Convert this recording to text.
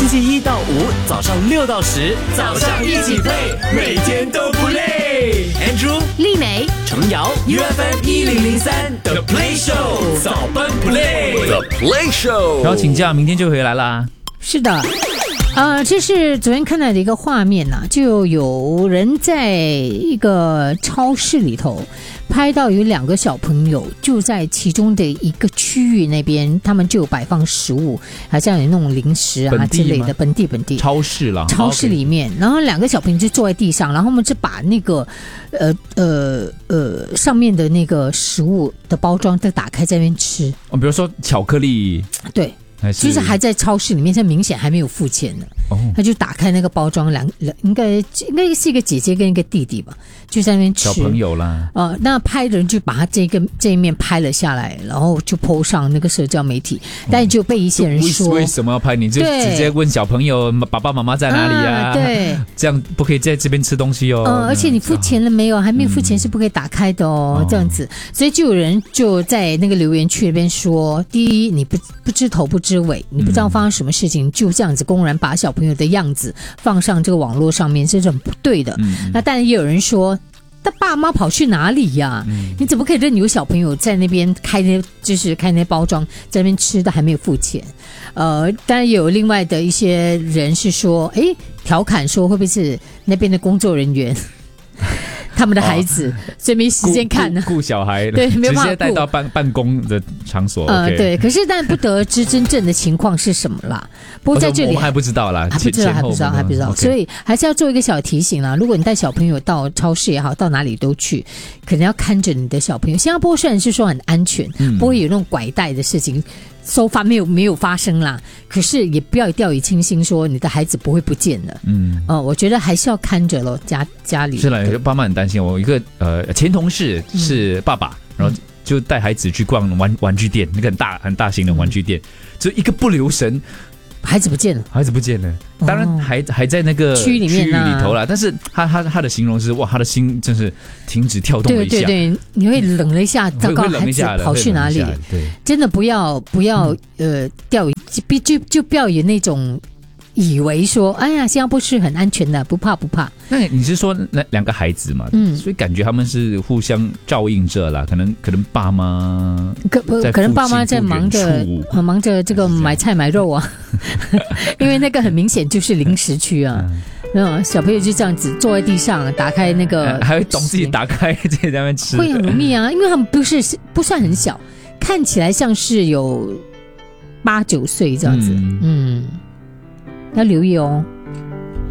期一到五早上6到10，早上一起 play， 每天都不累。Andrew、 丽美、 程瑶 ，UFM 1003 The Play Show 早班 play，The Play Show。 然后请假，明天就回来啦。 是的。这是昨天看到的一个画面呐，就有人在一个超市里头拍到有2个小朋友就在其中的一个区域那边，他们就有摆放食物，好像有那种零食啊之类的，本地超市啦， 超市里面，然后2个小朋友就坐在地上，然后我们就把那个上面的那个食物的包装再打开在那边吃。 比如说巧克力， 对。其实还在超市里面，这明显还没有付钱呢。他就打开那个包装，应该是一个姐姐跟一个弟弟吧，就在那边吃。 小朋友啦。 那拍的人就把他这一面拍了下来，然后就 po 上那个社交媒体，但就被一些人说为什么要拍？你就直接问小朋友爸爸妈妈在哪里啊？ 对， 这样不可以在这边吃东西哦。 而且你付钱了没有？还没有付钱是不可以打开的哦。这样子，所以就有人就在那个留言区那边说：第一，你不知头不知尾，你不知道发生什么事情，就这样子公然把小朋友的样子放上这个网络上面，这是很不对的。那当然也有人说，他爸妈跑去哪里呀？你怎么可以任由小朋友在那边开那包装，在那边吃的还没有付钱？当然也有另外的一些人是说，调侃说会不会是那边的工作人员？他们的孩子，所以没时间看呢。 顾小孩， 对，没有办法直接带到办公的场所。 对，可是但不得知真正的情况是什么啦。不过在这里我们还不知道啦， 还不知道，所以还是要做一个小提醒啦。如果你带小朋友到超市也好，到哪里都去，可能要看着你的小朋友。新加坡虽然是说很安全，不会有那种拐带的事情。so far 没有发生啦，可是也不要掉以轻心，说你的孩子不会不见了。我觉得还是要看着咯，家里是了，爸妈很担心。我一个前同事是爸爸，然后就带孩子去逛玩具店，那个很大型的玩具店，就一个不留神。孩子不见了，当然还在那个区域里头啦，但是他的形容是哇，他的心真是停止跳动了一下。对， 你会冷了一下，糟糕，孩子跑去哪里？对，真的不要就不要有那种以为说，哎呀，新加坡是很安全的，不怕。 那你是说那2个孩子嘛？所以感觉他们是互相照应着啦。可能爸妈可能爸妈在忙着这个买菜买肉啊，因为那个很明显就是零食区啊。小朋友就这样子坐在地上，打开那个， 还会懂自己打开自己在那边吃， 会很容易啊，因为他们不算很小，看起来像是有8、9岁这样子。要留意哦。